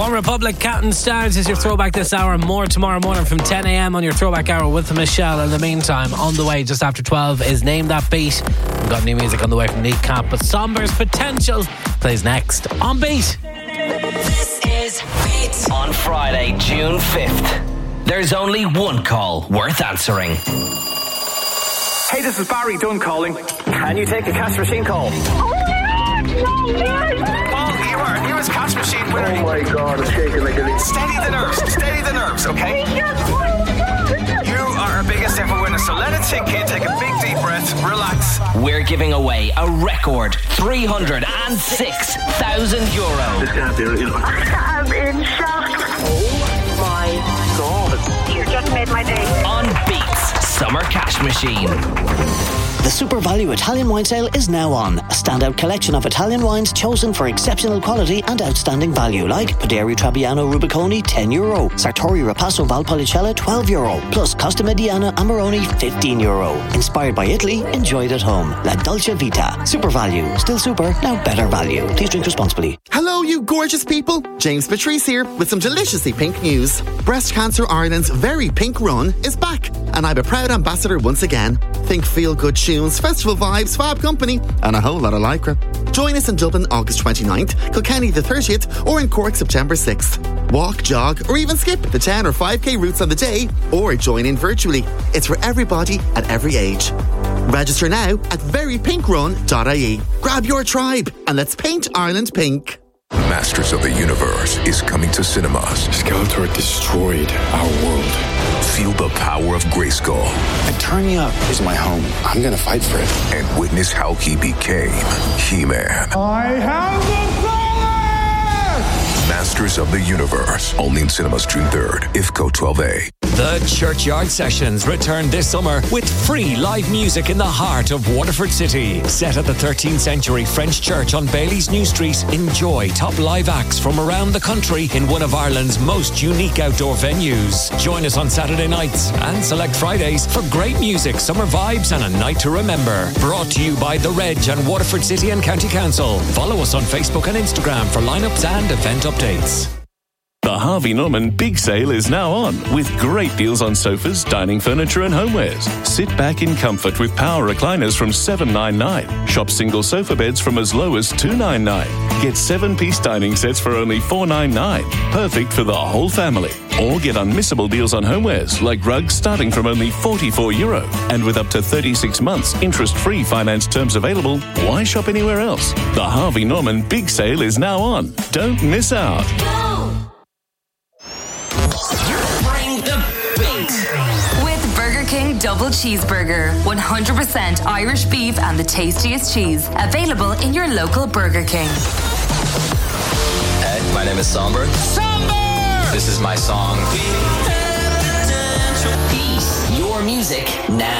One Republic, Counting Stars is your throwback this hour. More tomorrow morning from 10 a.m. on your throwback hour with Michelle. In the meantime, on the way just after 12 is Name That Beat. We've got new music on the way from Neat Camp, but Somber's Potential plays next on Beat. This is Beat. On Friday, June 5th, there's only one call worth answering. Hey, this is Barry Dunn calling. Can you take a cash machine call? Paul, you are newest cash machine winner. Oh my God, it's shaking like a leaf. Steady the nerves, okay? You are our biggest ever winner, so let it sink in. Take a big deep breath, relax. We're giving away a record €306,000. This can't be real. I'm in shock. Oh my God. You just made my day. On Beats Summer Cash Machine. The Super Value Italian Wine Sale is now on. A standout collection of Italian wines chosen for exceptional quality and outstanding value, like Paderi Trebbiano Rubiconi, €10, Sartori Rapasso Valpolicella, €12, plus Costa Mediana Amarone, €15. Inspired by Italy, enjoyed at home. La Dolce Vita. Super Value. Still super, now better value. Please drink responsibly. Hello, you gorgeous people. James Patrice here with some deliciously pink news. Breast Cancer Ireland's Very Pink Run is back, and I'm a proud ambassador once again. Think feel good tunes, festival vibes, fab company, and a whole lot of lycra. Join us in Dublin August 29th, Kilkenny the 30th, or in Cork September 6th. Walk, jog, or even skip the 10 or 5k routes on the day, or join in virtually. It's for everybody at every age. Register now at verypinkrun.ie. Grab your tribe and let's paint Ireland pink. Masters of the Universe is coming to cinemas. Skeletor destroyed our world. Feel the power of Grayskull. Eternia is my home. I'm gonna fight for it. And witness how he became He-Man. I have the power! Masters of the Universe. Only in cinemas June 3rd. IFCO 12A. The Churchyard Sessions return this summer with free live music in the heart of Waterford City. Set at the 13th century French church on Bailey's New Street, enjoy top live acts from around the country in one of Ireland's most unique outdoor venues. Join us on Saturday nights and select Fridays for great music, summer vibes and a night to remember. Brought to you by The Reg and Waterford City and County Council. Follow us on Facebook and Instagram for lineups and event updates. The Harvey Norman Big Sale is now on, with great deals on sofas, dining furniture and homewares. Sit back in comfort with power recliners from $799. Shop single sofa beds from as low as $299. Get 7-piece dining sets for only $499. Perfect for the whole family. Or get unmissable deals on homewares, like rugs starting from only €44. And with up to 36 months interest-free finance terms available, why shop anywhere else? The Harvey Norman Big Sale is now on. Don't miss out. Burger King Double Cheeseburger. 100% Irish beef and the tastiest cheese. Available in your local Burger King. Hey, my name is Somber. This is my song. Beat. Your music now.